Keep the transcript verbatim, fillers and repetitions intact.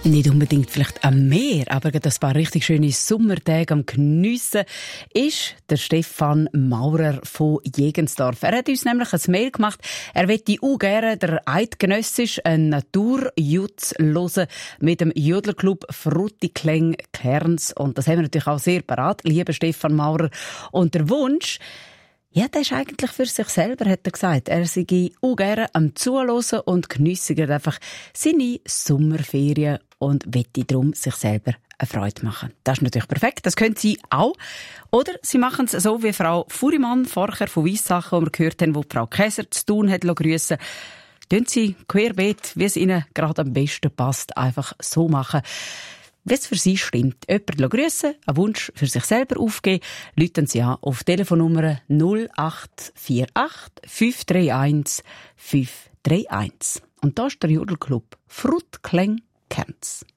Nicht unbedingt vielleicht am Meer, aber gerade ein paar richtig schöne Sommertage am Geniessen ist der Stefan Maurer von Jegensdorf. Er hat uns nämlich ein Mail gemacht. Er möchte auch gerne der eidgenössische Naturjutz hören mit dem Jodlerclub Frutikläng Kerns. Und das haben wir natürlich auch sehr parat, lieber Stefan Maurer. Und der Wunsch, ja, der ist eigentlich für sich selber, hat er gesagt. Er sei auch gerne am Zuhören und geniesse einfach seine Sommerferien und wette darum sich selber eine Freude machen. Das ist natürlich perfekt, das können Sie auch. Oder Sie machen es so wie Frau Furimann vorher von Weissachen, wo wir gehört haben, wo Frau Käser zu tun hat, grüssen. Tun Sie querbeet, wie es Ihnen gerade am besten passt, einfach so machen, wie es für Sie stimmt. Jemanden grüssen, einen Wunsch für sich selber aufgeben, rufen Sie an auf Telefonnummer null acht vier acht fünf drei eins fünf drei eins. Und da ist der Jodelclub Frutikläng Kerns.